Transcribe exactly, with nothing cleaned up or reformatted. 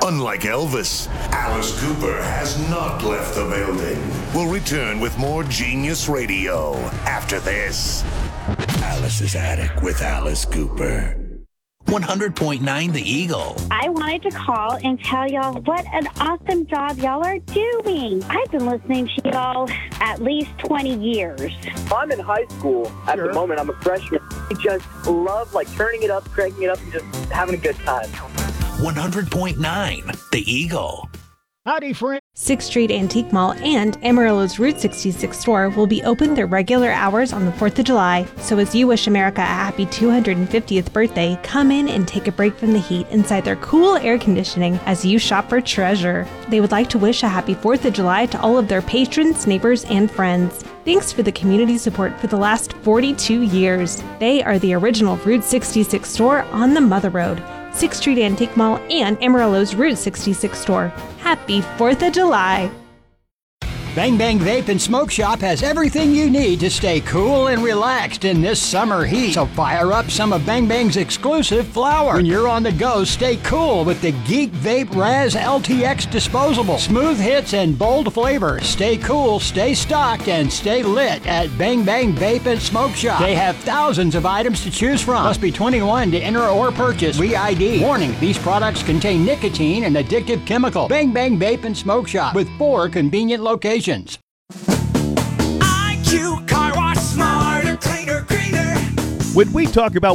Unlike Elvis, Alice Cooper has not left the building. We'll return with more Genius Radio after this. Alice's Attic with Alice Cooper. one hundred point nine The Eagle. I wanted to call and tell y'all what an awesome job y'all are doing. I've been listening to y'all at least twenty years. I'm in high school at sure. the moment. I'm a freshman. I just love like turning it up, cranking it up, and just having a good time. one hundred point nine The Eagle. Howdy, friend. sixth Street Antique Mall and Amarillo's Route sixty-six store will be open their regular hours on the fourth of July. So as you wish America a happy two hundred fiftieth birthday, come in and take a break from the heat inside their cool air conditioning as you shop for treasure. They would like to wish a happy fourth of July to all of their patrons, neighbors, and friends. Thanks for the community support for the last forty-two years. They are the original Route sixty-six store on the Mother Road. sixth Street Antique Mall and Amarillo's Route sixty-six store. Happy fourth of July! Bang Bang Vape and Smoke Shop has everything you need to stay cool and relaxed in this summer heat. So fire up some of Bang Bang's exclusive flower. When you're on the go, stay cool with the Geek Vape Raz L T X disposable. Smooth hits and bold flavors. Stay cool, stay stocked, and stay lit at Bang Bang Vape and Smoke Shop. They have thousands of items to choose from. Must be twenty-one to enter or purchase. We I D. Warning, these products contain nicotine and addictive chemical. Bang Bang Vape and Smoke Shop with four convenient locations. I Q Car Wash, smarter, cleaner, greener. When we talk about